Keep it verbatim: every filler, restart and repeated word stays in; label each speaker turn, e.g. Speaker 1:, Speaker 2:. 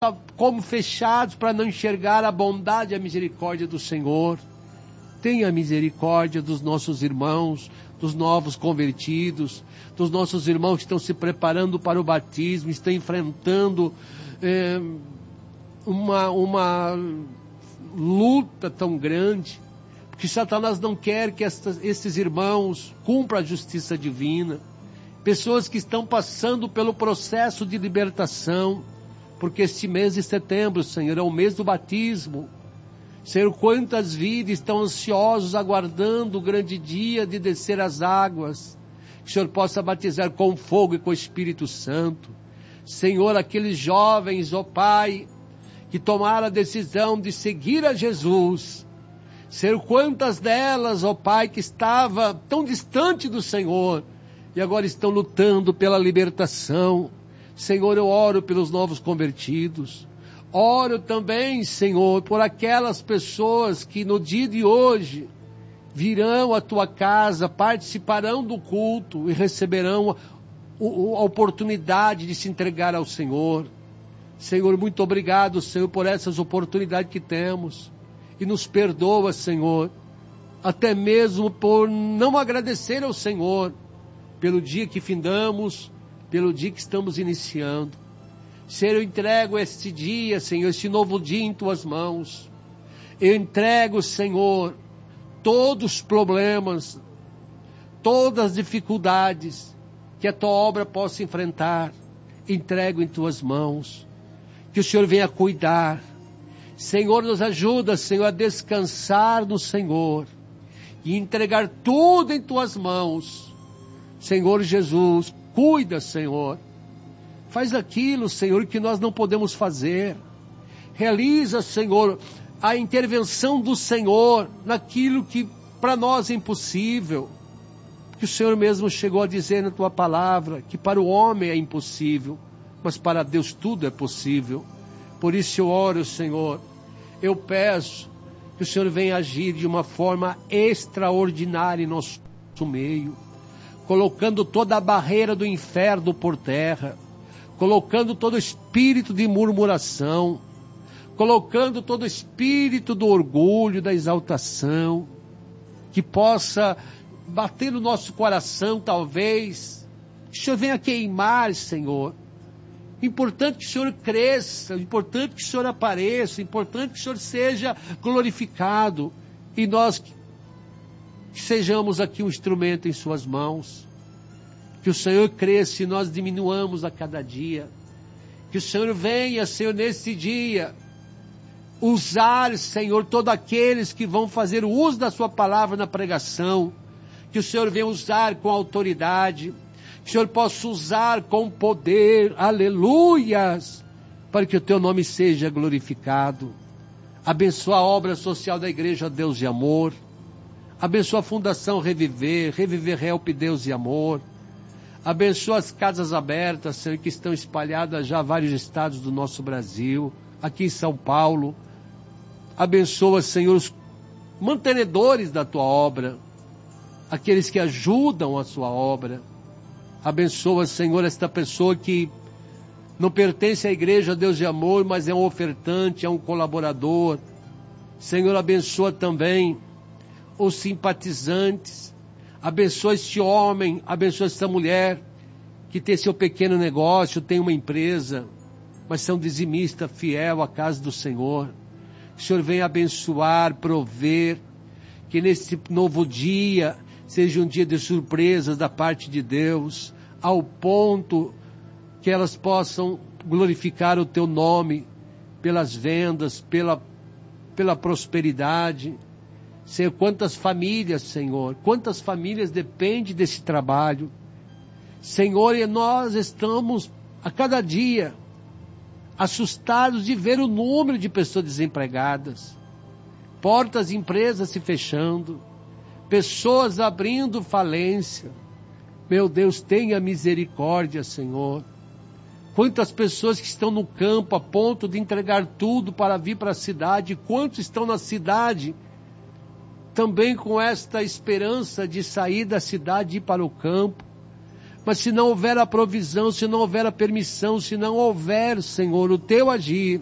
Speaker 1: como fechados para não enxergar a bondade e a misericórdia do Senhor. Tenha misericórdia dos nossos irmãos, dos novos convertidos, dos nossos irmãos que estão se preparando para o batismo, estão enfrentando é, uma, uma luta tão grande, porque Satanás não quer que estas, esses irmãos cumpram a justiça divina. Pessoas que estão passando pelo processo de libertação, porque este mês de setembro, Senhor, é o mês do batismo. Senhor, quantas vidas estão ansiosos, aguardando o grande dia de descer as águas. Que o Senhor possa batizar com fogo e com o Espírito Santo. Senhor, aqueles jovens, ó Pai, que tomaram a decisão de seguir a Jesus. Senhor, quantas delas, ó Pai, que estavam tão distante do Senhor e agora estão lutando pela libertação. Senhor, eu oro pelos novos convertidos. Oro também, Senhor, por aquelas pessoas que no dia de hoje virão à tua casa, participarão do culto e receberão a, a oportunidade de se entregar ao Senhor. Senhor, muito obrigado, Senhor, por essas oportunidades que temos. E nos perdoa, Senhor, até mesmo por não agradecer ao Senhor pelo dia que findamos, pelo dia que estamos iniciando. Senhor, eu entrego este dia, Senhor, este novo dia em tuas mãos. Eu entrego, Senhor, todos os problemas, todas as dificuldades que a tua obra possa enfrentar. Entrego em tuas mãos. Que o Senhor venha cuidar. Senhor, nos ajuda, Senhor, a descansar no Senhor e entregar tudo em tuas mãos. Senhor Jesus, cuida, Senhor. Faz aquilo, Senhor, que nós não podemos fazer. Realiza, Senhor, a intervenção do Senhor naquilo que para nós é impossível. Que o Senhor mesmo chegou a dizer na tua palavra que para o homem é impossível, mas para Deus tudo é possível. Por isso eu oro, Senhor. Eu peço que o Senhor venha agir de uma forma extraordinária em nosso meio, colocando toda a barreira do inferno por terra, colocando todo espírito de murmuração, colocando todo espírito do orgulho, da exaltação, que possa bater no nosso coração, talvez. Que o Senhor venha queimar, Senhor. Importante que o Senhor cresça, importante que o Senhor apareça, importante que o Senhor seja glorificado, e nós que, que sejamos aqui um instrumento em suas mãos. Que o Senhor cresça e nós diminuamos a cada dia. Que o Senhor venha, Senhor, nesse dia, usar, Senhor, todos aqueles que vão fazer o uso da sua palavra na pregação. Que o Senhor venha usar com autoridade. Que o Senhor possa usar com poder, aleluias, para que o teu nome seja glorificado. Abençoa a obra social da Igreja Deus e Amor. Abençoa a Fundação Reviver, Reviver Help Deus e Amor. Abençoa as casas abertas, Senhor, que estão espalhadas já em vários estados do nosso Brasil, aqui em São Paulo. Abençoa, Senhor, os mantenedores da tua obra, aqueles que ajudam a sua obra. Abençoa, Senhor, esta pessoa que não pertence à Igreja Deus de Amor, mas é um ofertante, é um colaborador. Senhor, abençoa também os simpatizantes. Abençoa este homem, abençoa esta mulher que tem seu pequeno negócio, tem uma empresa, mas são dizimista fiel à casa do Senhor. Que o Senhor venha abençoar, prover, que nesse novo dia seja um dia de surpresas da parte de Deus, ao ponto que elas possam glorificar o teu nome pelas vendas, pela, pela prosperidade. Senhor, quantas famílias, Senhor, quantas famílias dependem desse trabalho. Senhor, e nós estamos a cada dia assustados de ver o número de pessoas desempregadas, portas de empresas se fechando, pessoas abrindo falência. Meu Deus, tenha misericórdia, Senhor. Quantas pessoas que estão no campo a ponto de entregar tudo para vir para a cidade, quantos estão na cidade também com esta esperança de sair da cidade e ir para o campo. Mas se não houver a provisão, se não houver a permissão, se não houver, Senhor, o teu agir,